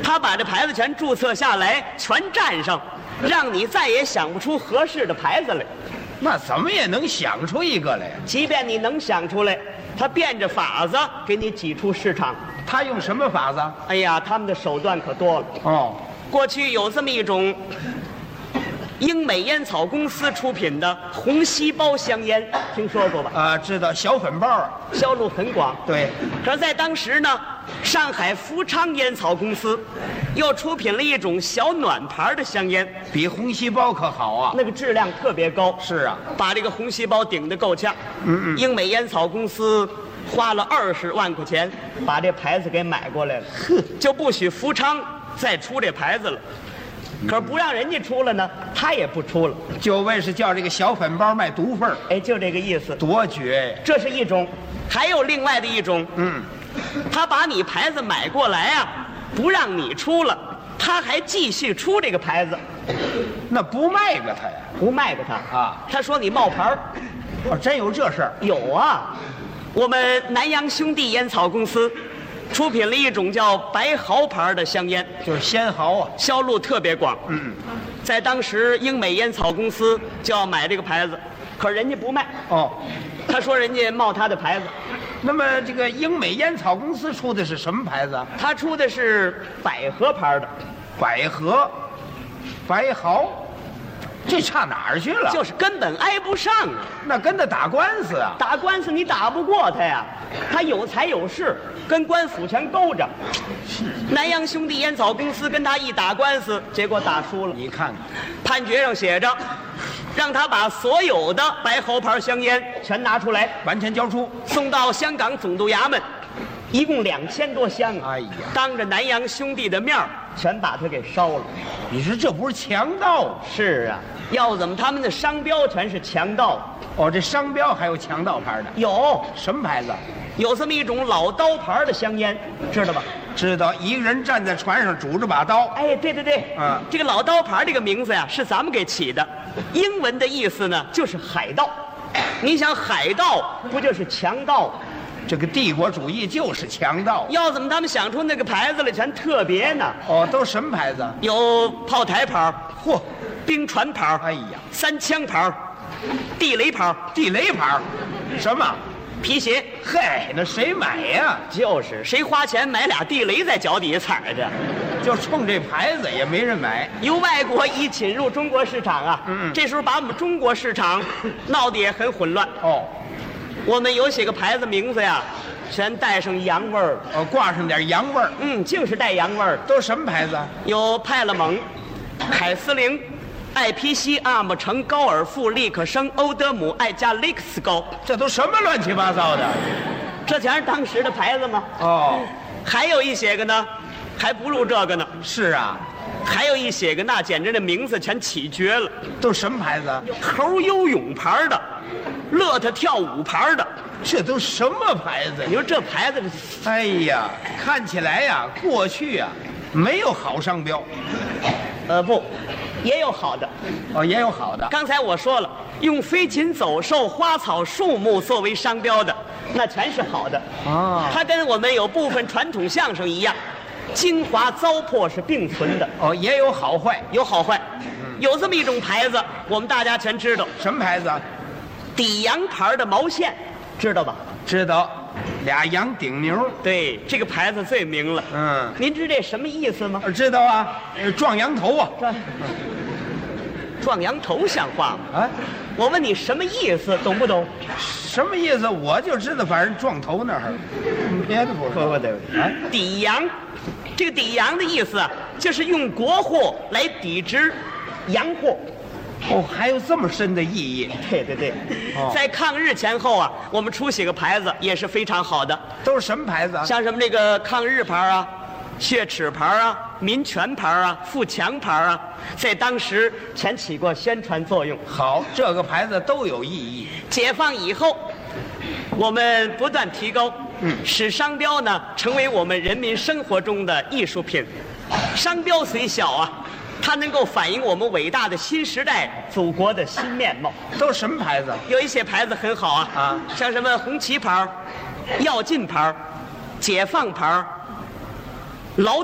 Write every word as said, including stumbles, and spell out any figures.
他把这牌子全注册下来，全占上，让你再也想不出合适的牌子来。 那怎么也能想出一个来呀？ 即便你能想出来，他变着法子给你挤出市场。 他用什么法子？ 哎呀，他们的手段可多了。 哦， 过去有这么一种英美烟草公司出品的红细胞香烟，听说过吧？ 啊，知道小粉包啊， 销路很广。 对， 可是在当时呢，上海福昌烟草公司又出品了一种小暖牌的香烟， 比红细胞可好啊。 那个质量特别高。 是啊， 把这个红细胞顶得够呛。 嗯嗯， 英美烟草公司花了二十万块钱把这牌子给买过来了，就不许福昌再出这牌子了。可是不让人家出了呢，他也不出了， 就为是叫这个小粉包卖毒贩儿。 哎，就这个意思。 多绝呀！ 这是一种，还有另外的一种， 嗯， 他把你牌子买过来啊，不让你出了，他还继续出这个牌子， 那不卖给他呀？ 不卖给他啊。 他说你冒牌儿。 哦，真有这事儿？ 有啊，我们南洋兄弟烟草公司出品了一种叫白毫牌的香烟， 就是仙毫啊。 销路特别广。 嗯， 在当时英美烟草公司就要买这个牌子，可是人家不卖。 哦， 他说人家冒他的牌子。 那么这个英美烟草公司出的是什么牌子？ 他出的是百合牌的。 百合，白毫，这差哪儿去了？ 就是根本挨不上啊！ 那跟他打官司啊？ 打官司你打不过他呀，他有财有势，跟官府全勾着。南洋兄弟烟草公司跟他一打官司，结果打输了。 你看看， 判决上写着，让他把所有的白毫牌香烟全拿出来， 完全交出， 送到香港总督衙门，一共两千多箱啊！ 哎呀， 当着南洋兄弟的面儿全把它给烧了。 你说这不是强盗吗？ 是啊，要怎么他们的商标全是强盗？ 哦，这商标还有强盗牌的？ 有， 什么牌子？ 有这么一种老刀牌的香烟，知道吧？ 知道，一个人站在船上拄着把刀。 哎，对对对， 嗯， 这个老刀牌这个名字呀，是咱们给起的，英文的意思呢就是海盗。你想海盗不就是强盗？ 这个帝国主义就是强盗。 要怎么他们想出那个牌子来全特别呢？ 哦，都什么牌子？ 有炮台牌， 嚯， 冰船牌， 哎呀， 三枪牌，地雷牌， 地雷牌，什么？ 皮鞋。 嘿，那谁买呀？ 就是谁花钱买俩地雷在脚底下踩着， 就冲这牌子也没人买。 由外国一侵入中国市场啊， 嗯， 这时候把我们中国市场闹得也很混乱。 哦， 我们有些个牌子名字呀，全带上洋味儿， 哦，挂上点洋味儿。 嗯，净是带洋味儿。 都什么牌子？ 有派勒蒙、凯司令、艾皮西、阿姆城、高尔夫、利克生、欧德姆、艾加利克斯高， 这都什么乱七八糟的？ 这全是当时的牌子吗？ 哦， 还有一些个呢，还不如这个呢。 是啊， 还有一些个那简直那名字全起绝了。 都什么牌子？ 猴游泳牌的，乐特跳舞牌的， 这都什么牌子？ 你说这牌子， 哎呀，看起来呀，过去呀没有好商标。 呃不，也有好的。 哦，也有好的。 刚才我说了，用飞禽走兽、花草树木作为商标的，那全是好的。 哦， 它跟我们有部分传统相声一样，精华糟粕是并存的。 哦，也有好坏。 有好坏。有这么一种牌子，我们大家全知道， 什么牌子？ 底洋牌的毛线，知道吧？ 知道，俩羊顶牛。 对，这个牌子最明了。 嗯， 您知这什么意思吗？ 知道啊，呃撞羊头啊。 撞撞羊头像话吗？ 啊， 我问你什么意思，懂不懂？ 什么意思？我就知道，反正撞头那儿，别的不说。 不对不对，啊，抵洋，这个抵洋的意思啊，就是用国货来抵制洋货。 哦，还有这么深的意义？ 对对对， 哦， 在抗日前后啊，我们出些个牌子也是非常好的， 都是什么牌子啊？ 像什么这个抗日牌啊、血耻牌啊、民权牌啊、富强牌啊，在当时全起过宣传作用。 好，这个牌子都有意义。 解放以后，我们不断提高， 嗯， 使商标呢成为我们人民生活中的艺术品。商标虽小啊，它能够反映我们伟大的新时代祖国的新面貌。 都什么牌子？ 有一些牌子很好啊， 啊， 像什么红旗牌、跃进牌、解放牌、劳